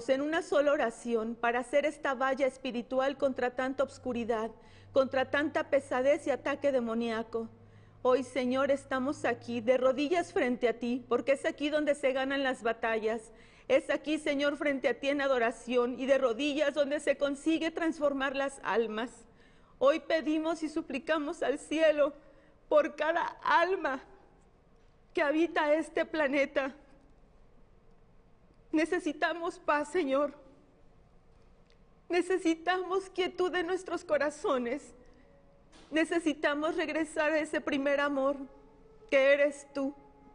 en una sola oración para hacer esta valla espiritual contra tanta obscuridad, contra tanta pesadez y ataque demoníaco. Hoy, Señor, estamos aquí de rodillas frente a ti, porque es aquí donde se ganan las batallas. Es aquí, Señor, frente a ti en adoración y de rodillas donde se consigue transformar las almas. Hoy pedimos y suplicamos al cielo por cada alma que habita este planeta. Necesitamos paz, Señor. Necesitamos quietud en nuestros corazones. Necesitamos regresar a ese primer amor que eres tú.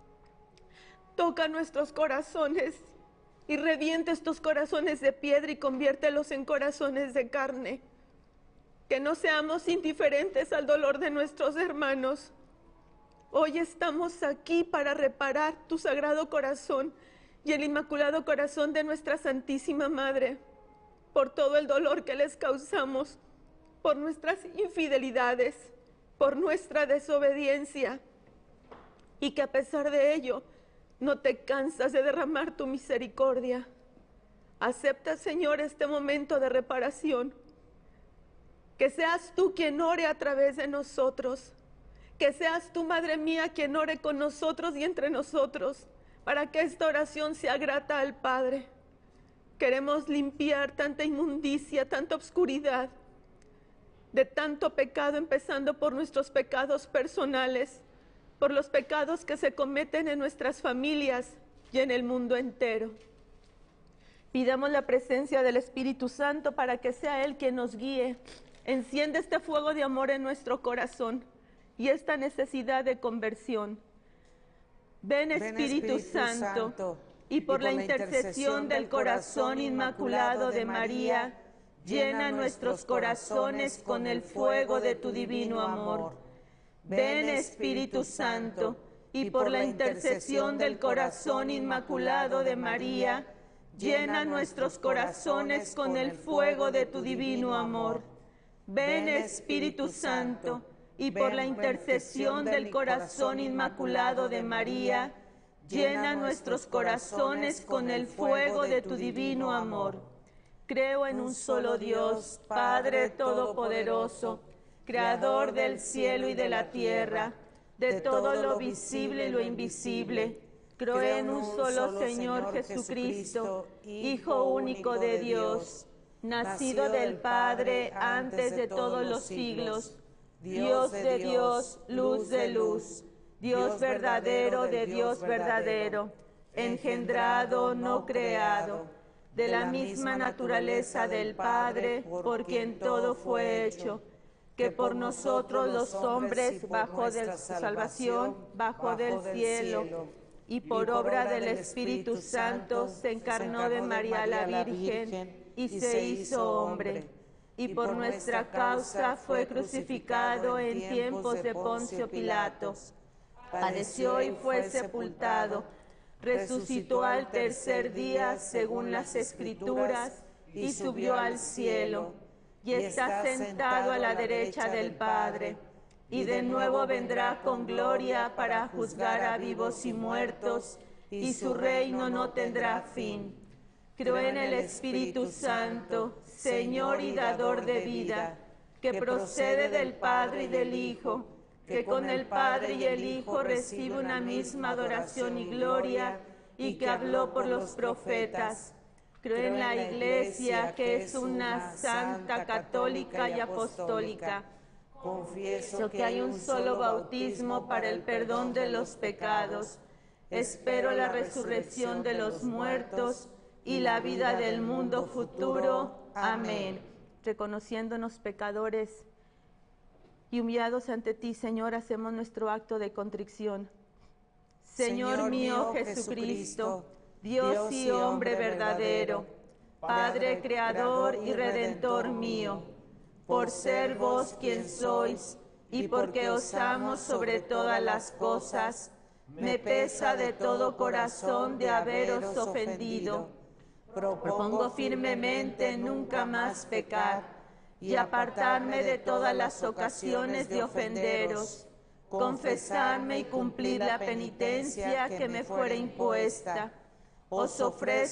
Toca nuestros corazones y revienta estos corazones de piedra y conviértelos en corazones de carne. Que no seamos indiferentes al dolor de nuestros hermanos. Hoy estamos aquí para reparar tu sagrado corazón y el inmaculado corazón de nuestra Santísima Madre, por todo el dolor que les causamos, por nuestras infidelidades, por nuestra desobediencia, y que a pesar de ello no te cansas de derramar tu misericordia. Acepta, Señor, este momento de reparación. Que seas tú quien ore a través de nosotros. Que seas tú, Madre mía, quien ore con nosotros y entre nosotros, para que esta oración sea grata al Padre. Queremos limpiar tanta inmundicia, tanta obscuridad, de tanto pecado, empezando por nuestros pecados personales, por los pecados que se cometen en nuestras familias y en el mundo entero. Pidamos la presencia del Espíritu Santo para que sea Él quien nos guíe. Enciende este fuego de amor en nuestro corazón y esta necesidad de conversión. Ven, Espíritu Santo, y por la intercesión del corazón inmaculado de María, llena nuestros corazones con el fuego de tu divino amor. Ven, Espíritu Santo, y por la intercesión del corazón inmaculado de María, llena nuestros corazones con el fuego de tu divino amor. Ven, Espíritu Santo, y por la intercesión del corazón inmaculado de María, llena nuestros corazones con el fuego de tu divino amor. Creo en un solo Dios, Padre Todopoderoso, Creador del cielo y de la tierra, de todo lo visible y lo invisible. Creo en un solo Señor Jesucristo, Hijo único de Dios, nacido del Padre antes de todos los siglos, Dios de Dios, luz de luz, Dios verdadero de Dios verdadero, engendrado, no creado, de la misma naturaleza del Padre, por quien todo fue hecho, que por nosotros los hombres bajó de su salvación, bajó del cielo, y por obra del Espíritu Santo se encarnó de María la Virgen y se hizo hombre. Y por nuestra causa fue crucificado en tiempos de Poncio Pilato. Padeció y fue sepultado, resucitó al tercer día según las Escrituras y subió al cielo, y está sentado a la derecha del Padre, y de nuevo vendrá con gloria para juzgar a vivos y muertos, y su reino no tendrá fin. Creo en el Espíritu Santo, Señor y dador de vida, que procede del Padre y del Hijo, que con el Padre y el Hijo recibe una misma adoración y gloria, y que habló por los profetas. Creo en la Iglesia, que es una santa, católica y apostólica. Confieso que hay un solo bautismo para el perdón de los pecados. Espero la resurrección de los muertos y la vida del mundo futuro. Amén. Reconociéndonos pecadores y humillados ante ti, Señor, hacemos nuestro acto de contrición. Señor mío Jesucristo, Dios y hombre verdadero, Padre creador y redentor mío, por ser vos quien sois y porque os amo sobre todas las cosas, me pesa de todo corazón de haberos ofendido. Propongo firmemente nunca más pecar y apartarme de todas las ocasiones de ofenderos, confesarme y cumplir la penitencia que me fuera impuesta. Os ofrezco